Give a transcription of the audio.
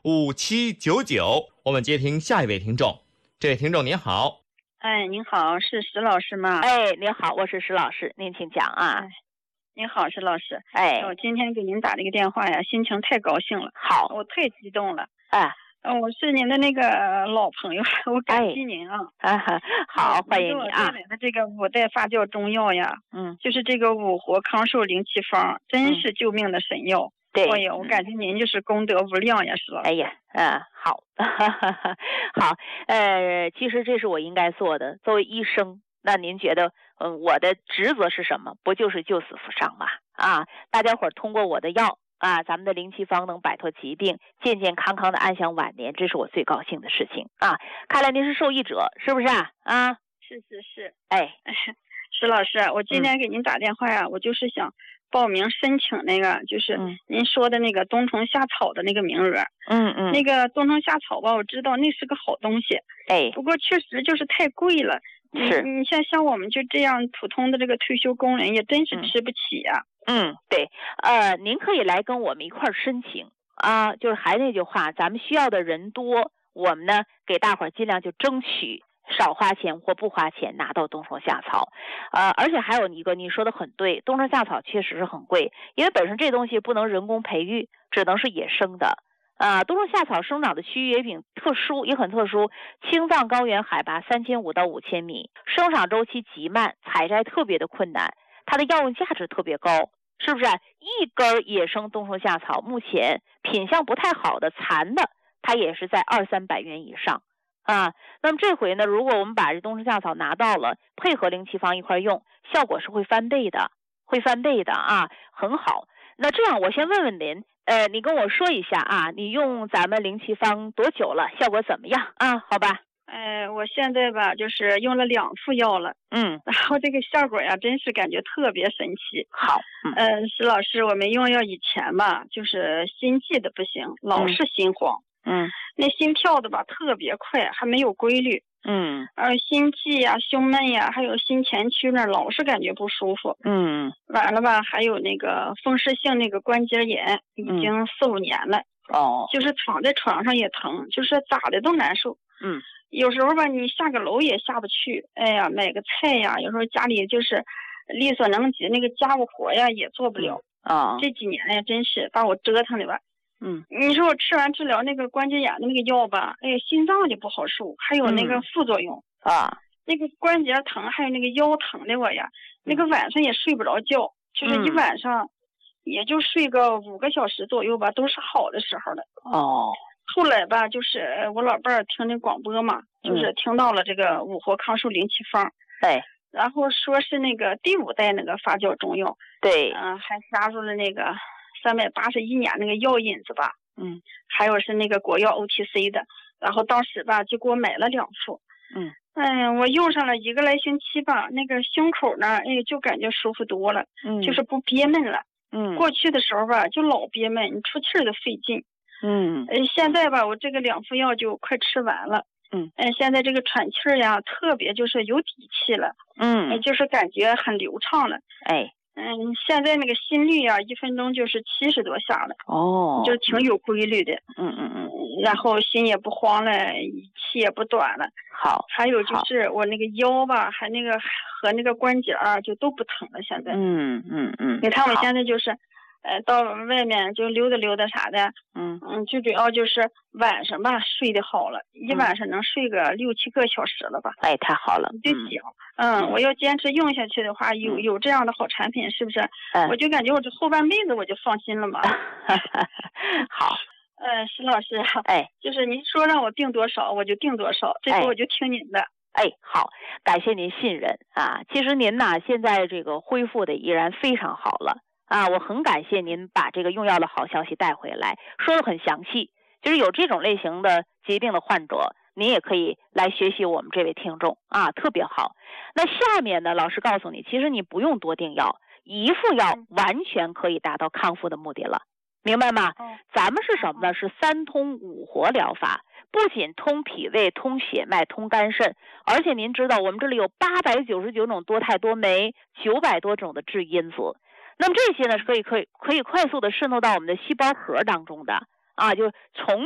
5799。我们接听下一位听众。这位听众您好。 哎，您好，是石老师吗？ 哎，您好，我是石老师，您请讲啊。 您好，石老师。 哎， 我今天给您打这个电话呀，心情太高兴了。 好， 我太激动了。 哎， 我是您的那个老朋友，我感激您啊。 好，欢迎你啊。 带来的这个5代发酵中药呀，就是这个五活康寿灵气方，真是救命的神药。 对， 哎呀，我感觉您就是功德无量呀，石老师。 哎呀，好，好，其实这是我应该做的。作为医生，那您觉得，我的职责是什么？不就是救死扶伤吗？啊，大家伙通过我的药啊，咱们的灵气方能摆脱疾病，健健康康的安享晚年，这是我最高兴的事情啊！看来您是受益者，是不是啊？啊， 是。 哎， 石老师，我今天给您打电话呀，我就是想报名申请那个，就是您说的那个冬虫夏草的那个名额。那个冬虫夏草吧，我知道那是个好东西。 哎， 不过确实就是太贵了。 是， 你像我们就这样普通的这个退休工人，也真是吃不起呀。 对，您可以来跟我们一块儿申请啊，就是还那句话，咱们需要的人多，我们呢给大伙儿尽量就争取少花钱或不花钱拿到冬虫夏草。而且还有一个你说的很对，冬虫夏草确实是很贵，因为本身这东西不能人工培育，只能是野生的。冬虫夏草生长的区域也很特殊，青藏高原海拔3500到5000米，生长周期极慢，采摘特别的困难，它的药用价值特别高，是不是？一根野生冬虫夏草目前品相不太好的残的，它也是在200-300元以上啊。那么这回呢，如果我们把这冬虫夏草拿到了，配合灵气方一块用，效果是会翻倍的啊，很好。那这样我先问问您，你跟我说一下啊，你用咱们灵气方多久了？效果怎么样啊？好吧。 我现在吧，就是用了2副药了，然后这个效果呀，真是感觉特别神奇。 好， 石老师，我们用药以前吧，就是心悸的不行，老是心慌，那心跳的吧特别快，还没有规律，心悸呀、胸闷呀，还有心前区那老是感觉不舒服，完了吧，还有那个风湿性那个关节炎，已经4-5年了，就是躺在床上也疼，就是咋的都难受，有时候吧，你下个楼也下不去，哎呀，买个菜呀，有时候家里就是力所能及，那个家务活呀也做不了。这几年呀，真是把我折腾的吧。你说我吃完治疗那个关节炎的那个药吧，哎呀，心脏就不好受，还有那个副作用那个关节疼，还有那个腰疼的我呀，那个晚上也睡不着觉，就是一晚上也就睡个5个小时左右吧，都是好的时候了。后来吧，就是我老伴儿听那广播嘛，就是听到了这个五活康寿灵气方，然后说是那个第5代那个发酵中药， 对， 还加入了那个381年那个药引子吧，还有是那个国药 OTC 的，然后当时吧就给我买了2副，我用上了1个来星期吧，那个胸口呢，就感觉舒服多了，就是不憋闷了，过去的时候吧就老憋闷，你出气儿都费劲。现在吧，我这个2副药就快吃完了。现在这个喘气儿呀，特别就是有底气了。就是感觉很流畅了。现在那个心率呀，1分钟就是70多下了。就挺有规律的。然后心也不慌了，气也不短了。 好。 还有就是我那个腰吧，还那个和那个关节啊，就都不疼了。现在。你看我现在就是。到外面就溜达溜达啥的，最主要就是晚上吧睡得好了，一晚上能睡个6-7个小时了吧？ 太好了， 就想，我要坚持用下去的话，有这样的好产品，是不是？我就感觉我这后半辈子我就放心了嘛。 好， 石老师，就是您说让我定多少，我就定多少，这次我就听您的。 好，感谢您信任啊。其实您呢，现在这个恢复的依然非常好了。我很感谢您把这个用药的好消息带回来，说得很详细。就是有这种类型的疾病的患者，您也可以来学习我们这位听众啊，特别好。那下面呢，老师告诉你，其实你不用多订药，1副药完全可以达到康复的目的了，明白吗？咱们是什么呢？是3通5活疗法，不仅通脾胃、通血脉、通肝肾，而且您知道我们这里有899种多肽多酶，900多种的致因子。那么这些呢，是可以快速的渗透到我们的细胞核当中的啊，就重